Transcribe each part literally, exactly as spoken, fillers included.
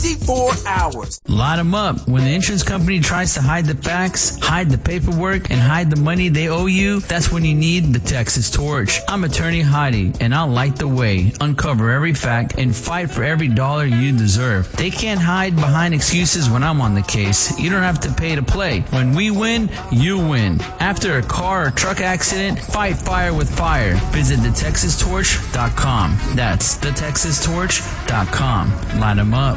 twenty-four hours. Line them up. When the insurance company tries to hide the facts, hide the paperwork, and hide the money they owe you, that's when you need the Texas Torch. I'm Attorney Heidi, and I'll light the way, uncover every fact, and fight for every dollar you deserve. They can't hide behind excuses when I'm on the case. You don't have to pay to play. When we win, you win. After a car or truck accident, fight fire with fire. Visit the texas torch dot com. That's the texas torch dot com. Line them up.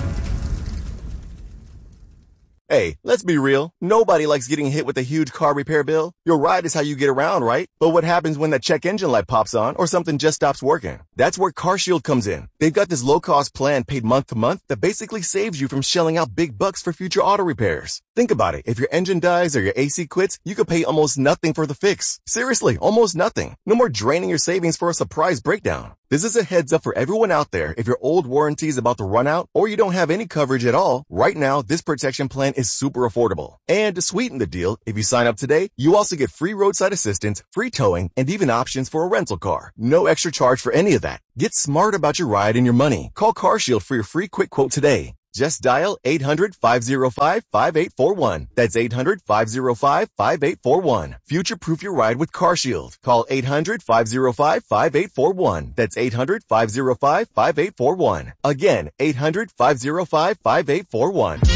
Hey, let's be real. Nobody likes getting hit with a huge car repair bill. Your ride is how you get around, right? But what happens when that check engine light pops on or something just stops working? That's where CarShield comes in. They've got this low-cost plan paid month to month that basically saves you from shelling out big bucks for future auto repairs. Think about it. If your engine dies or your A C quits, you could pay almost nothing for the fix. Seriously, almost nothing. No more draining your savings for a surprise breakdown. This is a heads up for everyone out there. If your old warranty is about to run out or you don't have any coverage at all, right now, this protection plan is super affordable. And to sweeten the deal, if you sign up today, you also get free roadside assistance, free towing, and even options for a rental car. No extra charge for any of that. Get smart about your ride and your money. Call CarShield for your free quick quote today. Just dial eight hundred, five oh five, five eight four one. That's eight hundred, five oh five, five eight four one. Future-proof your ride with CarShield. Call eight hundred, five oh five, five eight four one. That's eight hundred, five oh five, five eight four one. Again, eight hundred, five oh five, five eight four one.